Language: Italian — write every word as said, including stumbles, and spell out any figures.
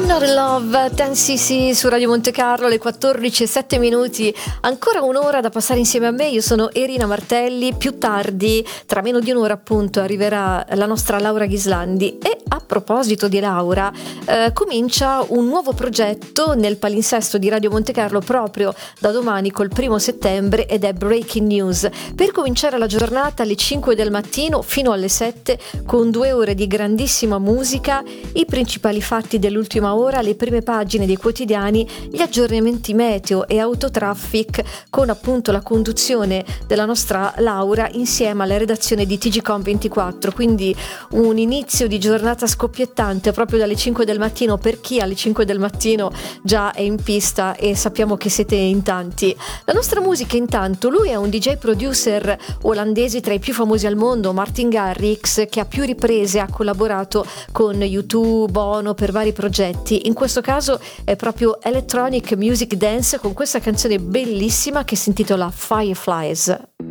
Not in Love, ten C C su Radio Monte Carlo, alle quattordici e sette minuti, ancora un'ora da passare insieme a me. Io sono Erina Martelli. Più tardi, tra meno di un'ora appunto, arriverà la nostra Laura Ghislandi. E a proposito di Laura, eh, comincia un nuovo progetto nel palinsesto di Radio Monte Carlo proprio da domani col primo settembre, ed è Breaking News, per cominciare la giornata alle cinque del mattino fino alle sette, con due ore di grandissima musica, i principali fatti dell'ultima ora, le prime pagine dei quotidiani, gli aggiornamenti meteo e autotraffic, con appunto la conduzione della nostra Laura insieme alla redazione di T G Com ventiquattro. Quindi un inizio di giornata scoppiettante proprio dalle cinque del mattino per chi alle cinque del mattino già è in pista, e sappiamo che siete in tanti. La nostra musica intanto, lui è un D J producer olandese tra i più famosi al mondo, Martin Garrix, che a più riprese ha collaborato con U due, Bono per vari progetti. In questo caso è proprio Electronic Music Dance con questa canzone bellissima che si intitola Fireflies.